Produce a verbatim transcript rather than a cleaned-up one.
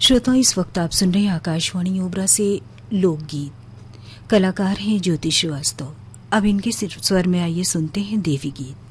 श्रोताओं, इस वक्त आप सुन रहे हैं आकाशवाणी ओबरा से लोकगीत। कलाकार हैं ज्योति श्रीवास्तव। अब इनके स्वर में आइए सुनते हैं देवी गीत।